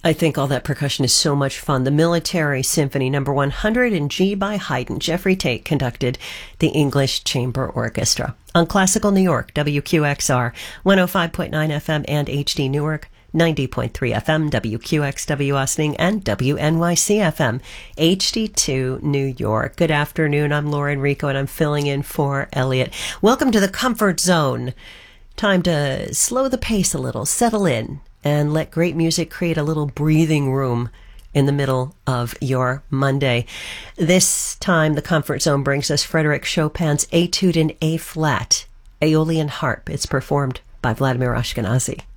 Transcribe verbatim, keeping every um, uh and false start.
I think all that percussion is so much fun. The Military Symphony Number one hundred in G by Haydn. Jeffrey Tate conducted the English Chamber Orchestra. On Classical New York, W Q X R, one oh five point nine F M and H D Newark, ninety point three F M, W Q X W Austin, and W N Y C F M, H D two New York. Good afternoon. I'm Lauren Rico, and I'm filling in for Elliot. Welcome to the Comfort Zone. Time to slow the pace a little, settle in, and let great music create a little breathing room in the middle of your Monday. This time, the Comfort Zone brings us Frédéric Chopin's Etude in A-flat, Aeolian Harp. It's performed by Vladimir Ashkenazy.